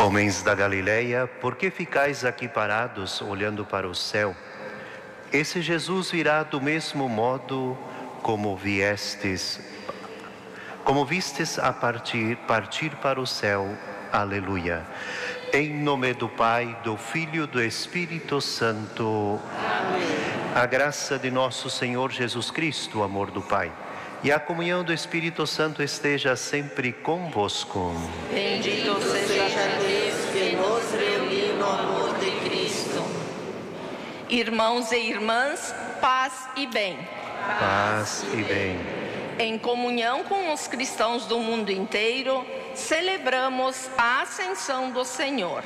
Homens da Galileia, por que ficais aqui parados, olhando para o céu? Esse Jesus virá do mesmo modo como vistes a partir para o céu. Aleluia. Em nome do Pai, do Filho e do Espírito Santo. Amém. A graça de nosso Senhor Jesus Cristo, o amor do Pai, e a comunhão do Espírito Santo esteja sempre convosco. Bendito seja Deus que nos reuniu no amor de Cristo. Irmãos e irmãs, paz e bem. Paz e bem. Em comunhão com os cristãos do mundo inteiro, celebramos a ascensão do Senhor.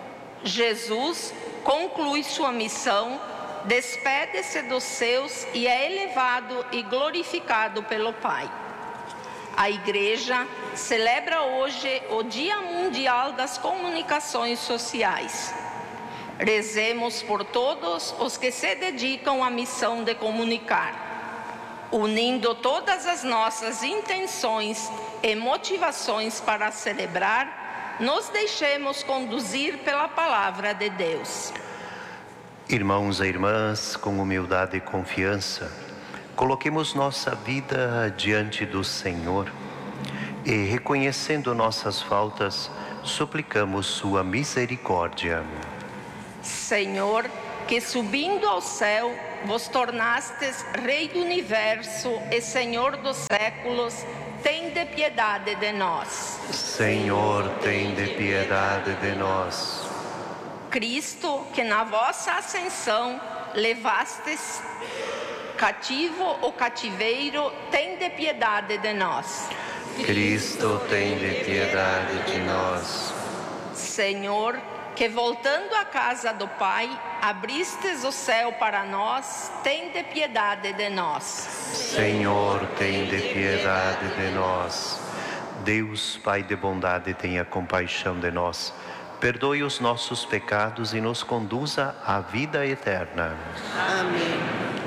Jesus conclui sua missão, despede-se dos seus e é elevado e glorificado pelo Pai. A Igreja celebra hoje o Dia Mundial das Comunicações Sociais. Rezemos por todos os que se dedicam à missão de comunicar, unindo todas as nossas intenções e motivações para celebrar, nos deixemos conduzir pela palavra de Deus. Irmãos e irmãs, com humildade e confiança, coloquemos nossa vida diante do Senhor e, reconhecendo nossas faltas, suplicamos sua misericórdia. Senhor, que subindo ao céu, vos tornastes Rei do Universo e Senhor dos séculos, tende piedade de nós. Senhor, tende piedade de nós. Cristo, que na vossa ascensão levastes cativo o cativeiro, tende piedade de nós. Cristo, tende piedade de nós. Senhor, que voltando à casa do Pai, abristes o céu para nós, tende piedade de nós. Senhor, tende piedade de nós. Deus, Pai de bondade, tenha compaixão de nós. Perdoe os nossos pecados e nos conduza à vida eterna. Amém.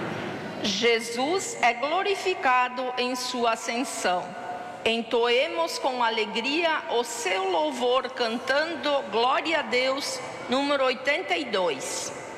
Jesus é glorificado em sua ascensão. Entoemos com alegria o seu louvor cantando Glória a Deus, número 82.